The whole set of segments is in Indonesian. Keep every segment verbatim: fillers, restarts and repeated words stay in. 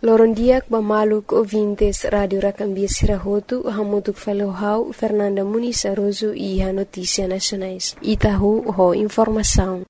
Lorondiak Bamaluk ouvintes Radio Rakambia Sirahotu, Hamutuk Falohau, Fernanda Muniz Aroso e a Notícia Nacionais. Itahu ho informação.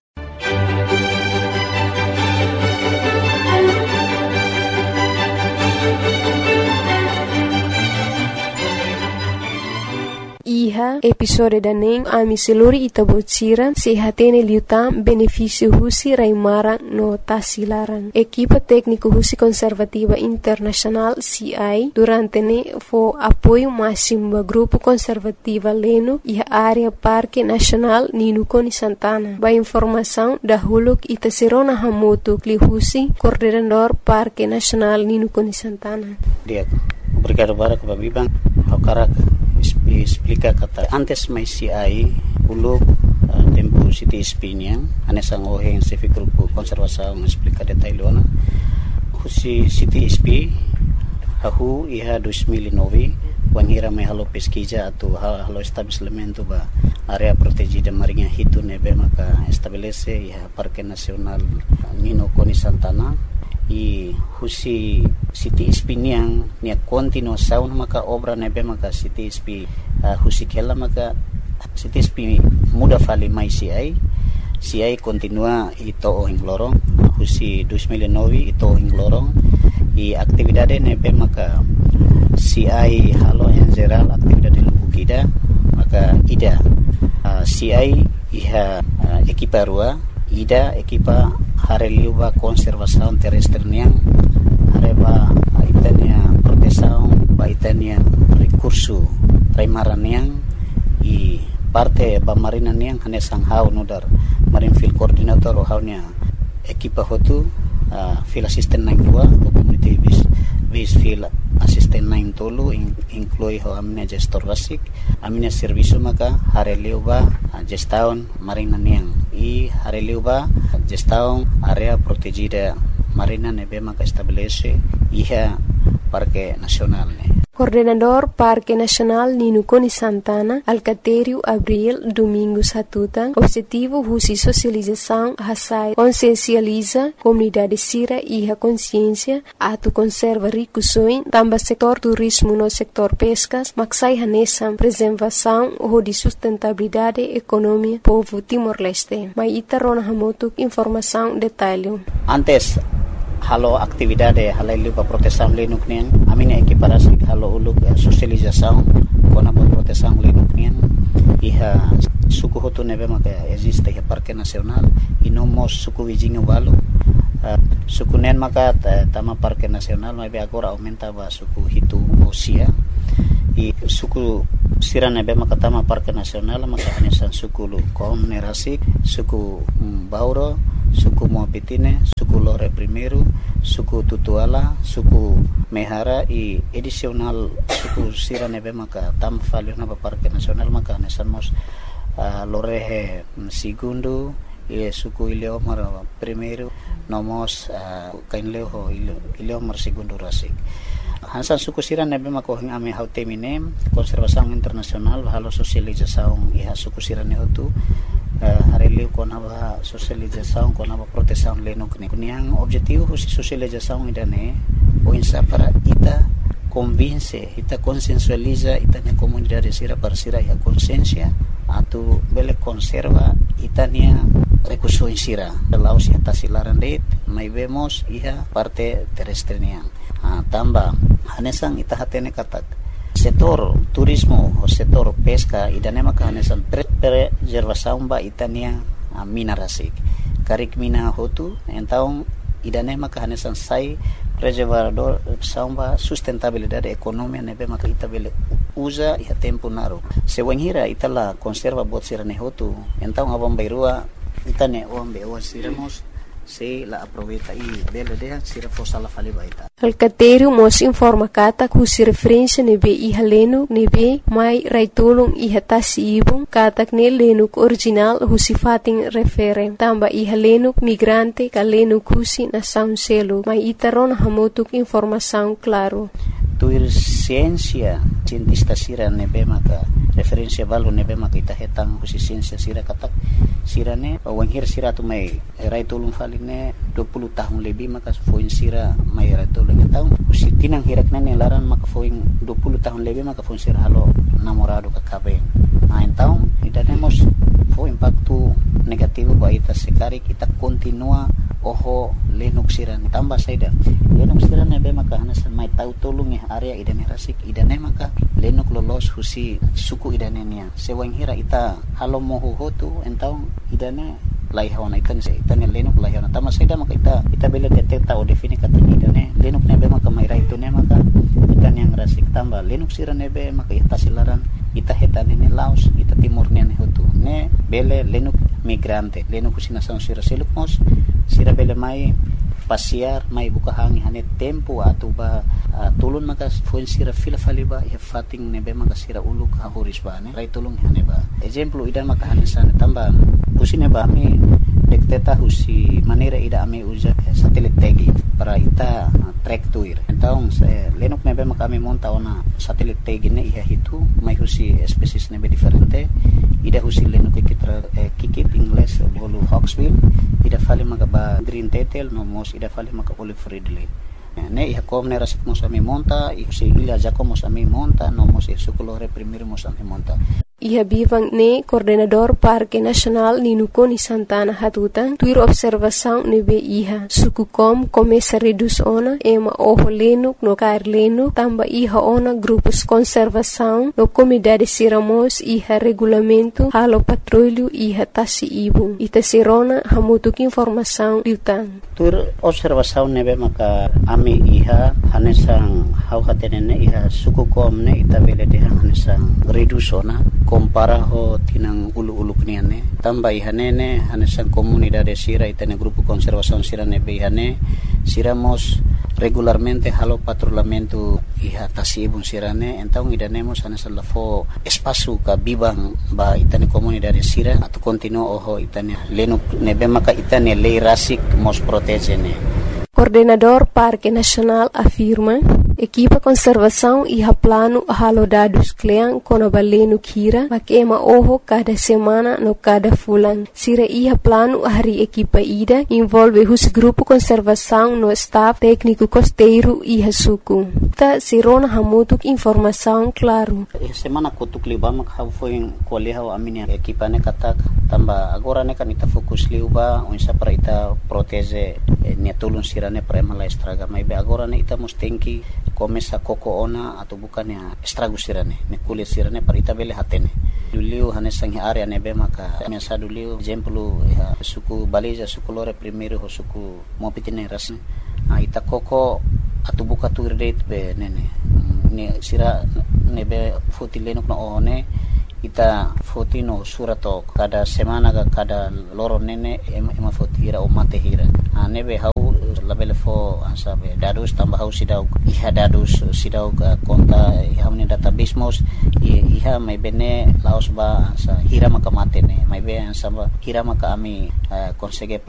Iha episode daning ami seluri itabotsira sehatene liutam benefício husi raimarang no tasilarang. Equipa técnico husi conservativa internacional C I durante ne fo apoio máximo ba grupo conservativa leno iha área Parque Nacional Ninukoni Santana. Ba informação da huluk itaserona hamotu kli husi coordenador Parque Nacional Ninukoni Santana. Dia, obrigado para que babibang hakarak explica kata antes mai C I uluk uh, tempo City Espinha anesang oheng se grupo konservasaung explica detailona husi City Espi hahu iha dua ribu nove wangira mai halo pesquisa atau halo estabelecimento ba area protegida marinha hitu nebe maka estabelece iha Parque Nacional Ninukoni Santana i husi City Espiniang nia continuação maka obra nebe maka City Espi uh, husi kela maka City Espi muda fali mai C I C I continua ito ohing lorong husi dua ribu nove ito ohing lorong i aktividade nebe maka C I halo en general aktividade lubukida maka ida uh, C I iha uh, ekipa rua ida ekipa hareliuba konservasaun terrestre niang hareba itania protesaun ba itania recurso raimaran niang i parte ba marina niang hanesang hau nudar marin field coordinator o haunya ekipa hotu uh, field assistant nine dua o community base base field assistant nine tolu in, inclui ho amina gestor basic amina servicio maka hareliuba uh, gestaun marina niang i hareliuba gestaun area protegida marina nebe maka estabelece iha Parque Nacional ne. Coordenador Parque Nacional Ninukoni Santana, Alcatério Abril Domingos Hatutan, objetivo husi socialização hasai consciencializa comunidade sira e a consciência atu conserva ricusoin tamba setor turismo no setor pescas maksai hanesam preservação ou de sustentabilidade economia povo Timor-Leste. Mai itarona hamotuk informação detalhe. Antes halo aktividade halailu pa proteção lenuk nian amina equiparasi halo uluk uh, socialização kona pa proteção lenuk nian iha suku hotu nebe maka existe iha Parque Nacional e nomos suku vizinho valo uh, suku nen maka tama Parque Nacional mai be agora aumenta ba suku hitu osia e suku sira nebe maka tama Parque Nacional maka hanesan suku lu kom nerasik suku um, Bauro suku Moapitine, suku Lore Primeiro, suku Tutuala, suku Mehara e edicional suku sira nebe maka tam falio na Parque Nacional maka nesamos uh, Lore Segundo e suku Ileomar Primeiro nomos uh, kainleo Ileomar Segundo rasik. Hansan suku sira nebe maka hing ame haute minem konservasaung internasional halo sosializasaung iha suku sira ne hotu Uh, hareliu kona ba socialização kona ba proteção lenuk ni kuniang objetivo husi socialização idane o insa para ita convince ita consensualiza ita ne comunidade sira para sira ya consciência atu bele conserva itania recurso sira laos ya tasilaran det mai vemos iha parte terrestre niang uh, tamba hanesang ita hatene katak setor turismo o setor pesca idane maka hanesan preservação ba itania uh, mina rasik karik mina hotu então idane maka hanesan sai preservador samba sustentabilidade economia nebe maka itabele usa ia tempo naru se wanhira itala conserva bot sirane hotu então abang bairua itane ombe o siramos se la aproveita e dele de sira fosa la fali baita. Alcatério mos informa kata kusi referência nebe iha lenuk nebe mai raitulung iha tasi ibung katak ne lenuk original husi fating refere tamba iha lenuk migrante ka lenuk husi na sound selo mai itaron hamotuk informação claro. tuir siensia cientista sira nebe maka referensia balu nebe maka ita hetang husi siensia sira katak sira ne wanghir sira tu mai rai tolong faline dua puluh tahun lebih maka foin sira mai rai tolong tahun husi tinang hirak nene laran maka foin dua puluh tahun lebih maka foin sira halo namorado ka kabe main tahun ida nemos fo impacto negativo ba ita sekari kita continua oho lenuk sira ne tambah saida lenuk sira nebe maka hanasan mai tau tolong ya area idane rasik idane maka lenuk lolos husi suku idane nia sewang hira ita halo mohu hotu entau idane lai hawana ikan se itane lenuk lai hawana tama saida maka ita ita bela detecta o define kata idane lenuk nebe maka mai rai tune maka itane yang rasik tambah lenuk sira nebe maka ita silaran ita hetane ne laos ita timur ne hotu ne bele lenuk migrante lenuk husina sang sira seluk mos sira bele mai pasiar mai buka hangi hane tempo atau ba uh, tulun maka fuin sira fila faliba ya fating nebe maka sira uluk hahuris ba ne rai tulung hane ba example idan maka hane sana tambah usine ba mi dekteta husi manera ida ame uza satelit tegi para ita uh, track tuir então se lenuk nebe maka ame monta ona satelit tegi ne iha hitu mai husi species nebe diferente ida husi lenuk kikitra eh, kikit ingles bolu hawksbill ida fali maka ba green tetel no mos ida fali maka olive ridley ne iha kom ne rasik mos ami monta iha si ila jako mos ami monta no mos iha sukulore primir mos ami monta Iha bivang ne coordenador Parque Nacional Ninuko ni Santana Hatutan tuir observação nebe iha suku kom começa reduz ona ema oho lenuk no kair lenuk tamba iha ona grupos conservação no comunidade siramos iha regulamento halo patrulho iha tasi ibu ita sirona hamutuk informação liutan tuir observação nebe maka ami iha hanesang hau hatenene iha suku kom ne ita bele deha hanesang reduz ona compara ho tinang ulu-ulu kniane tambah ihanene hanesan comunidade sira itane grupo conservação sira nebe ihane siramos regularmente halo patrulhamento iha tasibun sirane então idanemos hanesan lafo espaço ka bibang ba itane comunidade sira atau continuo oho itane lenuk nebe maka itane lei rasik mos protegene. Coordenador Parque Nacional afirma equipa conservação iha plano halo dados klean kono balenu kira makema oho cada semana no cada fulan sira iha plano hari equipa ida envolve hus grupo conservação no staff técnico costeiro iha suku ta sirona hamutuk informação claro semana kutuk liba mak ha foi koleha amini equipa ne katak tamba agora ne kanita fokus liuba onsa para ita protege ne tulun sira ne prema la estraga mai be agora ne ita mustenki começa koko ona atau bukan ya estrago sirane ne kulit sirane parita bele hatene dulu hane sangi area nebe maka biasa dulu exemplo ya suku Baliza suku lore primeiro ho suku mopitine rasne a ita koko atau buka tu rate be nene ne sira nebe fotilenok no one ita fotino surato kada semana ga kada loro nene ema, ema fotira o mate hira a nebe hau label fo asabe dadus tambah hau sidau iha dadus sidau konta iha ni database mos iha mai bene laos ba sa hira maka mate ne mai be ansaba hira maka ami uh, konsege